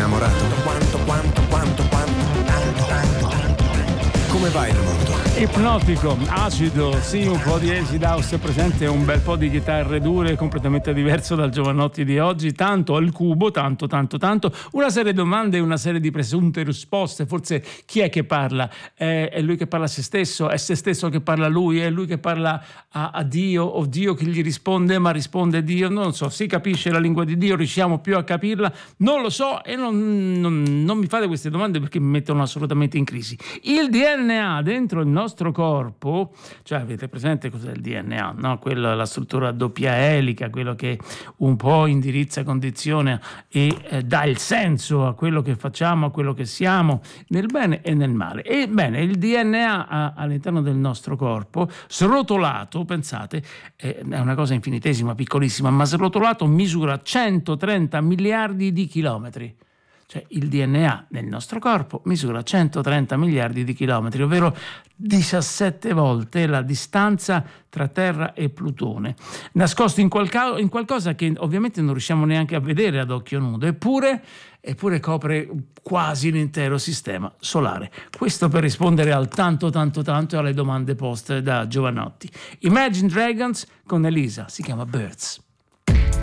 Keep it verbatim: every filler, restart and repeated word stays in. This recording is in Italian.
innamorato? Quanto, quanto, quanto, quanto, tanto, tanto, tanto. Come va il mondo? Ipnotico, acido, sì, un po' di acid house presente, un bel po' di chitarre dure, completamente diverso dal Giovanotti di oggi, tanto al cubo, tanto, tanto, tanto, una serie di domande e una serie di presunte risposte. Forse chi è che parla? È, è lui che parla a se stesso, è se stesso che parla a lui, è lui che parla a, a Dio, o Dio che gli risponde, ma risponde Dio, non lo so, si capisce la lingua di Dio, riusciamo più a capirla, non lo so, e non, non, non mi fate queste domande perché mi mettono assolutamente in crisi. Il D N A dentro il nostro corpo, cioè avete presente cos'è il D N A, no? Quella, la struttura a doppia elica, quello che un po' indirizza, condiziona e eh, dà il senso a quello che facciamo, a quello che siamo, nel bene e nel male. E bene, il D N A a, all'interno del nostro corpo, srotolato, pensate, eh, è una cosa infinitesima, piccolissima, ma srotolato misura centotrenta miliardi di chilometri. Cioè il D N A nel nostro corpo misura centotrenta miliardi di chilometri, ovvero diciassette volte la distanza tra Terra e Plutone, nascosto in, qualca, in qualcosa che ovviamente non riusciamo neanche a vedere ad occhio nudo, eppure, eppure copre quasi l'intero sistema solare. Questo per rispondere al tanto tanto tanto e alle domande poste da Giovanotti. Imagine Dragons con Elisa, si chiama Birds.